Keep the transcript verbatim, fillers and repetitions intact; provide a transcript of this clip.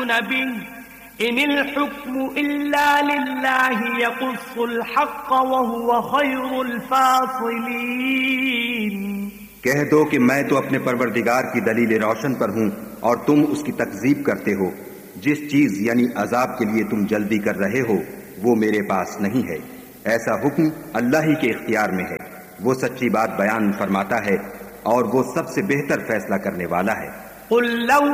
युजदिलून बिही इनिल हुक्मु इल्ला लिल्लाहि यकुस्सुल हक़्क़ व हुव खैरुल फासिलीन। कह दो कि मैं तो अपने परवरदिगार की दलील रोशन पर हूँ और तुम उसकी तकजीब करते हो। जिस चीज यानी अजाब के लिए तुम जल्दी कर रहे हो वो मेरे पास नहीं है। ऐसा हुक्म अल्लाह ही के इख्तियार में है। वो सच्ची बात बयान फरमाता है और वो सबसे बेहतर फैसला करने वाला है।